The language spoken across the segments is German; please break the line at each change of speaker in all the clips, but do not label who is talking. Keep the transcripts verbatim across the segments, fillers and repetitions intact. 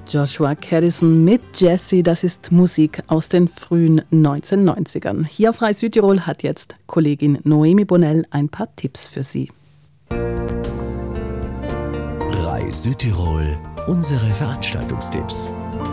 Joshua Caddison mit Jessie, das ist Musik aus den frühen neunzehnhundertneunzigern. Hier auf Rai Südtirol hat jetzt Kollegin Noemi Bonell ein paar Tipps für Sie.
Rai Südtirol, unsere Veranstaltungstipps.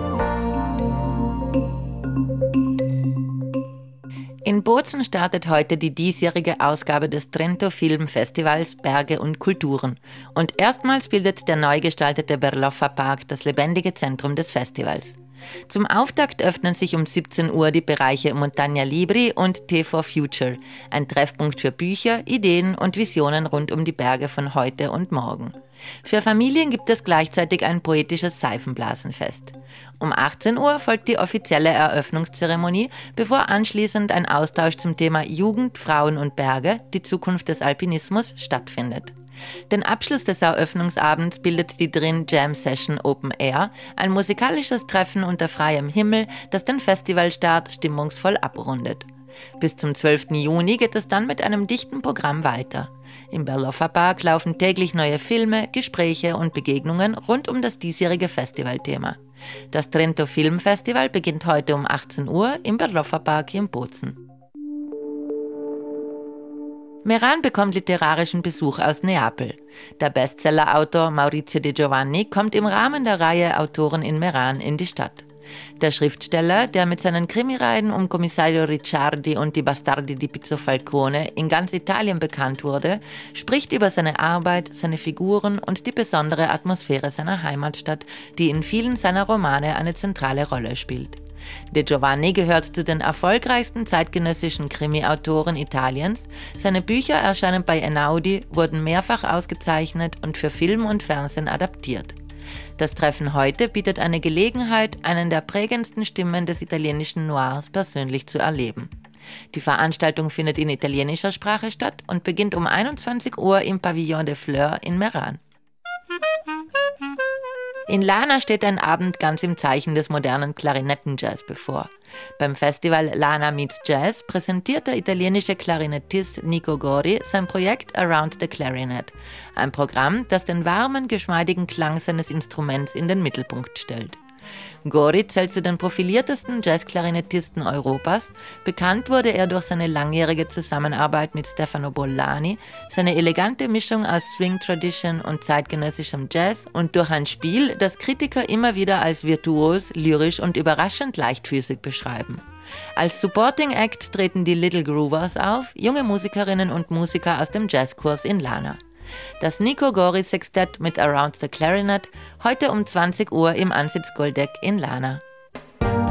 In Bozen startet heute die diesjährige Ausgabe des Trento Film Festivals Berge und Kulturen. Und erstmals bildet der neu gestaltete Berloffa Park das lebendige Zentrum des Festivals. Zum Auftakt öffnen sich um siebzehn Uhr die Bereiche Montagna Libri und T for Future, ein Treffpunkt für Bücher, Ideen und Visionen rund um die Berge von heute und morgen. Für Familien gibt es gleichzeitig ein poetisches Seifenblasenfest. Um achtzehn Uhr folgt die offizielle Eröffnungszeremonie, bevor anschließend ein Austausch zum Thema Jugend, Frauen und Berge, die Zukunft des Alpinismus, stattfindet. Den Abschluss des Eröffnungsabends bildet die Drin Jam Session Open Air, ein musikalisches Treffen unter freiem Himmel, das den Festivalstart stimmungsvoll abrundet. Bis zum zwölften Juni geht es dann mit einem dichten Programm weiter. Im Berloffa Park laufen täglich neue Filme, Gespräche und Begegnungen rund um das diesjährige Festivalthema. Das Trento Film Festival beginnt heute um achtzehn Uhr im Berloffa Park in Bozen. Meran bekommt literarischen Besuch aus Neapel. Der Bestsellerautor Maurizio De Giovanni kommt im Rahmen der Reihe Autoren in Meran in die Stadt. Der Schriftsteller, der mit seinen Krimireihen um Kommissario Ricciardi und die Bastardi di Pizzo Falcone in ganz Italien bekannt wurde, spricht über seine Arbeit, seine Figuren und die besondere Atmosphäre seiner Heimatstadt, die in vielen seiner Romane eine zentrale Rolle spielt. De Giovanni gehört zu den erfolgreichsten zeitgenössischen Krimi-Autoren Italiens. Seine Bücher erscheinen bei Einaudi, wurden mehrfach ausgezeichnet und für Film und Fernsehen adaptiert. Das Treffen heute bietet eine Gelegenheit, einen der prägendsten Stimmen des italienischen Noirs persönlich zu erleben. Die Veranstaltung findet in italienischer Sprache statt und beginnt um einundzwanzig Uhr im Pavillon des Fleurs in Meran. In Lana steht ein Abend ganz im Zeichen des modernen Klarinettenjazz bevor. Beim Festival Lana Meets Jazz präsentiert der italienische Klarinettist Nico Gori sein Projekt Around the Clarinet, ein Programm, das den warmen, geschmeidigen Klang seines Instruments in den Mittelpunkt stellt. Gori zählt zu den profiliertesten Jazzklarinettisten Europas. Bekannt wurde er durch seine langjährige Zusammenarbeit mit Stefano Bollani, seine elegante Mischung aus Swing Tradition und zeitgenössischem Jazz und durch ein Spiel, das Kritiker immer wieder als virtuos, lyrisch und überraschend leichtfüßig beschreiben. Als Supporting Act treten die Little Groovers auf, junge Musikerinnen und Musiker aus dem Jazzkurs in Lana. Das Nico Gori Sextett mit Around the Clarinet, heute um zwanzig Uhr im Ansitz Goldeck in Lana.